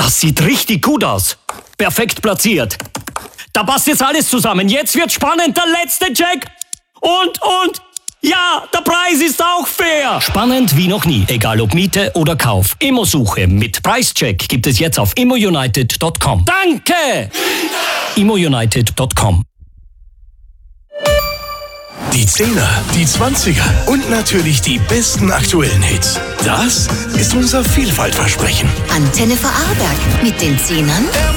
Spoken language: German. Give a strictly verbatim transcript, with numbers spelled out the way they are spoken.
Das sieht richtig gut aus. Perfekt platziert. Da passt jetzt alles zusammen. Jetzt wird spannend. Der letzte Check. Und, und... Ja, der Preis ist auch fair. Spannend wie noch nie. Egal ob Miete oder Kauf. Immosuche mit Preischeck gibt es jetzt auf immounited punkt com. Danke! immounited punkt com. Die Zehner, die Zwanziger und natürlich die besten aktuellen Hits. Das ist unser Vielfaltversprechen. Antenne Vorarlberg mit den Zehnern